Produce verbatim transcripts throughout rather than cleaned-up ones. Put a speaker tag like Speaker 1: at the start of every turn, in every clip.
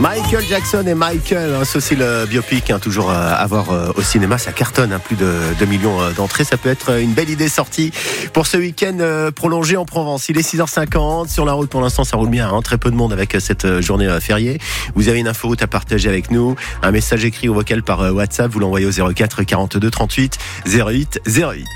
Speaker 1: Michael Jackson et Michael, hein, c'est aussi le biopic, hein, toujours euh, à voir euh, au cinéma, ça cartonne, hein, plus de deux millions euh, d'entrées, ça peut être une belle idée sortie pour ce week-end euh, prolongé en Provence. Il est six heures cinquante, sur la route pour l'instant ça roule bien, hein, très peu de monde avec euh, cette euh, journée euh, fériée. Vous avez une inforoute à partager avec nous, un message écrit ou vocal par euh, WhatsApp, vous l'envoyez au zéro quatre quarante-deux trente-huit zéro huit zéro huit.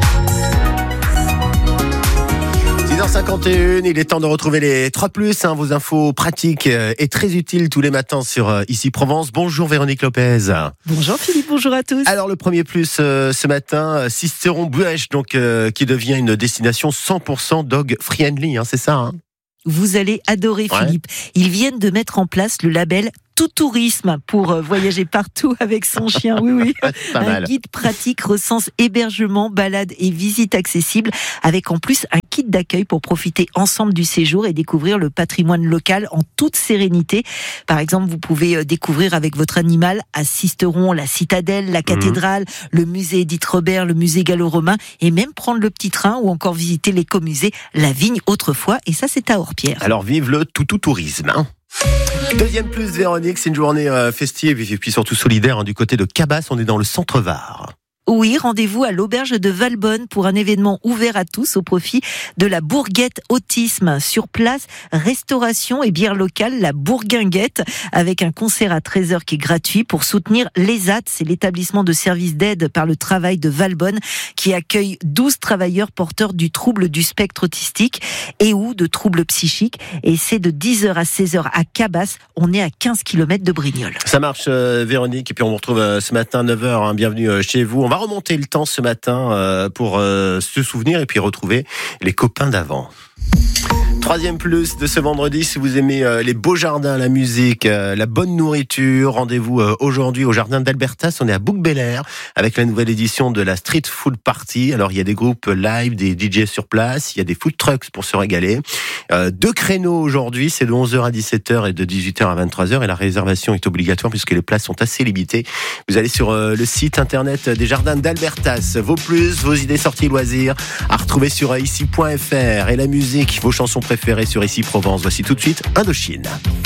Speaker 1: six heures cinquante et un, il est temps de retrouver les trois plus, hein, vos infos pratiques et très utiles tous les matins sur euh, Ici Provence. Bonjour Véronique Lopez.
Speaker 2: Bonjour Philippe, bonjour à tous.
Speaker 1: Alors le premier plus euh, ce matin, Sisteron-Buech, donc euh, qui devient une destination cent pour cent dog friendly, hein, c'est ça, hein?
Speaker 2: Vous allez adorer Philippe. Ouais. Ils viennent de mettre en place le label Tout Tourisme pour voyager partout avec son chien. Oui, oui. Un mal. Guide pratique recense hébergement, balade et visite accessible, avec en plus un kit d'accueil pour profiter ensemble du séjour et découvrir le patrimoine local en toute sérénité. Par exemple, vous pouvez découvrir avec votre animal à Sisteron la citadelle, la cathédrale, mmh. le musée Édith Robert, le musée gallo-romain, et même prendre le petit train ou encore visiter l'écomusée La Vigne autrefois. Et ça, c'est à Orpierre.
Speaker 1: Alors vive le toutou tourisme, hein. Deuxième plus, Véronique, c'est une journée euh, festive et puis surtout solidaire, hein, du côté de Cabas, on est dans le centre Var.
Speaker 2: Oui, rendez-vous à l'auberge de Valbonne pour un événement ouvert à tous au profit de la Bourguette Autisme. Sur place, restauration et bière locale, la Bourguinguette, avec un concert à treize heures qui est gratuit pour soutenir l'E S A T, c'est l'établissement de services d'aide par le travail de Valbonne, qui accueille douze travailleurs porteurs du trouble du spectre autistique et ou de troubles psychiques. Et c'est de dix heures à seize heures à Cabas. On est à quinze kilomètres de Brignoles.
Speaker 1: Ça marche, euh, Véronique. Et puis on vous retrouve euh, ce matin à neuf heures. Hein, bienvenue euh, chez vous. On va remonter le temps ce matin euh, pour euh, se souvenir et puis retrouver les copains d'avant. Troisième plus de ce vendredi, si vous aimez euh, les beaux jardins, la musique, euh, la bonne nourriture, rendez-vous euh, aujourd'hui au jardin d'Albertas. On est à Bouc-Bélair avec la nouvelle édition de la Street Food Party. Alors il y a des groupes live, des D J sur place, il y a des food trucks pour se régaler. Euh, deux créneaux aujourd'hui, c'est de onze heures à dix-sept heures et de dix-huit heures à vingt-trois heures et la réservation est obligatoire puisque les places sont assez limitées. Vous allez sur euh, le site internet des jardins d'Albertas. Vos plus, vos idées sorties loisirs à retrouver sur ici point f r et la musique, vos chansons préférées sur Ici Provence. Voici tout de suite Indochine.